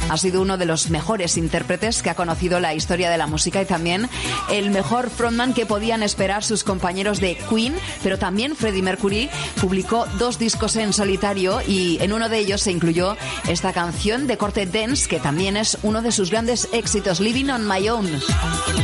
Ha sido uno de los mejores intérpretes que ha conocido la historia de la música y también el mejor frontman que podían esperar sus compañeros de Queen, pero también Freddie Mercury publicó 2 discos en solitario y en uno de ellos se incluyó esta canción de corte dance que también es uno de sus grandes éxitos, Living on My Own.